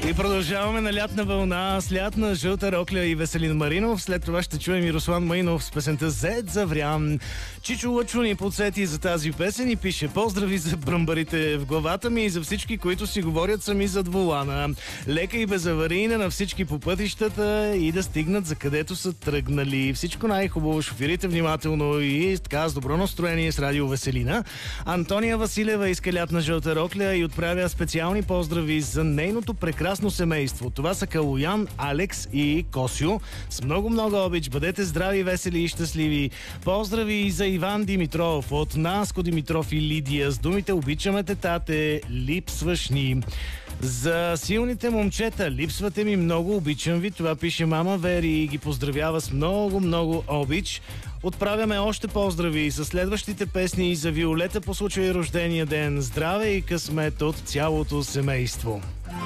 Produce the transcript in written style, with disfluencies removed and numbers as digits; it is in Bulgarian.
И продължаваме на лятна вълна с лятна Жълта Рокля и Веселин Маринов. След това ще чуем и Руслан Маинов с песента Зет Заврян. Чичо Лъчо ни подсети за тази песен и пише: поздрави за бръмбарите в главата ми и за всички, които си говорят сами зад волана. Лека и безаварийна на всички по пътищата и да стигнат за където са тръгнали. Всичко най-хубаво, шофирите внимателно и така с добро настроение с радио Веселина. Антония Василева иска лятна Жълта Рокля и отправя специални поздрави за нейното прекрасно семейство. Това са Калоян, Алекс и Косио. С много обич. Бъдете здрави, весели и щастливи. Поздрави и за Иван Димитров от Наско Димитров и Лидия с думите: обичаме те, тате, липсваш ни. За силните момчета: липсвате ми много, обичам ви. Това пише мама Вери и ги поздравява с много обич. Отправяме още поздрави с следващите песни и за Виолета по случай рождения ден. Здраве и късмет от цялото семейство.